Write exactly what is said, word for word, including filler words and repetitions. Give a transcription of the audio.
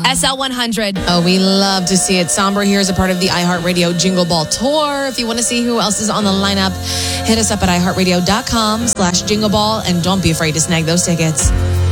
S L one hundred. Oh, we love to see it. Somber here is a part of the iHeartRadio Jingle Ball Tour. If you want to see who else is on the lineup, hit us up at iHeartRadio.com slash Jingle Ball, and don't be afraid to snag those tickets.